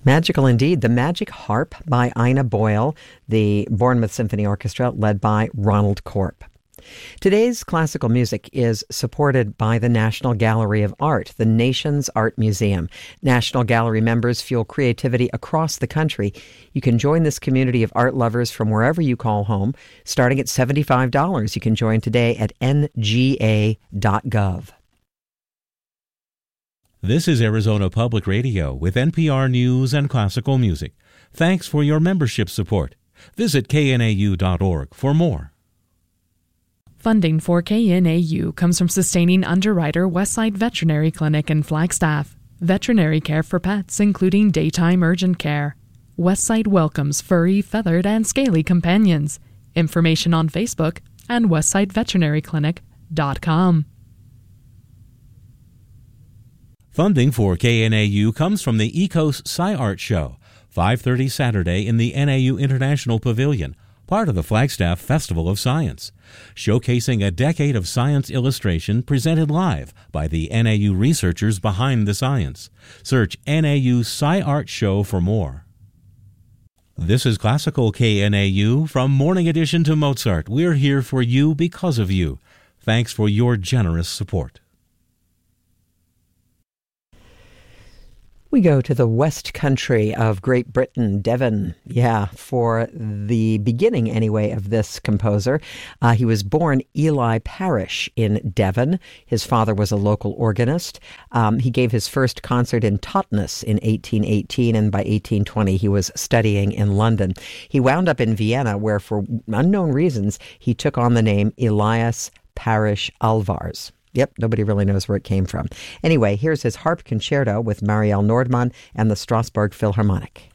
Magical indeed. The Magic Harp by Ina Boyle, the Bournemouth Symphony Orchestra led by Ronald Corp. Today's classical music is supported by the National Gallery of Art, the nation's art museum. National Gallery members fuel creativity across the country. You can join this community of art lovers from wherever you call home. Starting at $75, you can join today at nga.gov. This is Arizona Public Radio with NPR News and Classical Music. Thanks for your membership support. Visit knau.org for more. Funding for KNAU comes from sustaining underwriter Westside Veterinary Clinic in Flagstaff. Veterinary care for pets, including daytime urgent care. Westside welcomes furry, feathered, and scaly companions. Information on Facebook and westsideveterinaryclinic.com. Funding for KNAU comes from the ECOS Sci-Art Show, 5:30 Saturday in the NAU International Pavilion, part of the Flagstaff Festival of Science, showcasing a decade of science illustration presented live by the NAU researchers behind the science. Search NAU Sci-Art Show for more. This is Classical KNAU. From Morning Edition to Mozart, we're here for you because of you. Thanks for your generous support. We go to the West Country of Great Britain, Devon, for the beginning, anyway, of this composer. He was born Eli Parish in Devon. His father was a local organist. He gave his first concert in Totnes in 1818, and by 1820 he was studying in London. He wound up in Vienna, where for unknown reasons he took on the name Elias Parish Alvars. Yep, nobody really knows where it came from. Anyway, here's his harp concerto with Marielle Nordmann and the Strasbourg Philharmonic.